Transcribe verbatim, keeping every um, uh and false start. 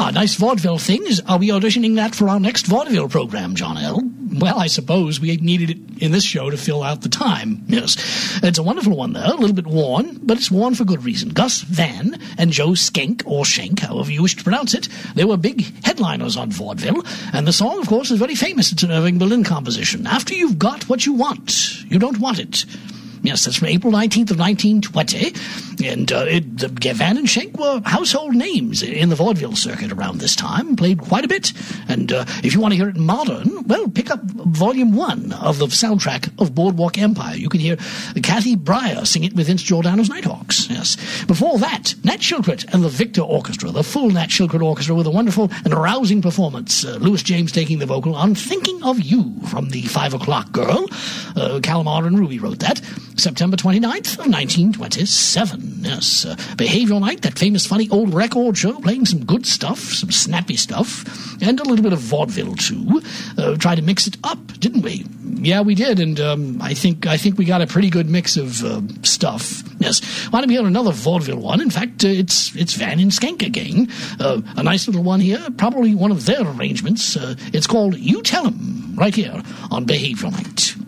Ah, nice vaudeville things. Are we auditioning that for our next vaudeville program, John L.? Well, I suppose we needed it in this show to fill out the time. Yes. It's a wonderful one, though. A little bit worn, but it's worn for good reason. Gus Van and Joe Skank, or Shank, however you wish to pronounce it, they were big headliners on vaudeville, and the song, of course, is very famous. It's an Irving Berlin composition. After you've got what you want, you don't want it. Yes, that's from April nineteenth of nineteen twenty, and uh, it, the, Van and Schenk were household names in the vaudeville circuit around this time, played quite a bit, and uh, if you want to hear it modern, well, pick up Volume one of the soundtrack of Boardwalk Empire. You can hear Kathy Breyer sing it with Vince Giordano's Nighthawks, yes. Before that, Nat Shilkret and the Victor Orchestra, the full Nat Shilkret Orchestra with a wonderful and rousing performance. Uh, Louis James taking the vocal on Thinking of You from the Five O'Clock Girl. Uh, Calamar and Ruby wrote that. September twenty-ninth of nineteen twenty-seven. Yes, uh, Behavioral Night, that famous funny old record show, playing some good stuff, some snappy stuff, and a little bit of vaudeville too. Uh, tried to mix it up, didn't we? Yeah, we did, and um, I think I think we got a pretty good mix of uh, stuff. Yes, why don't we hear another vaudeville one? In fact, uh, it's it's Van and Skank again. Uh, a nice little one here, probably one of their arrangements. Uh, it's called You Tell 'Em, right here on Behavioral Night.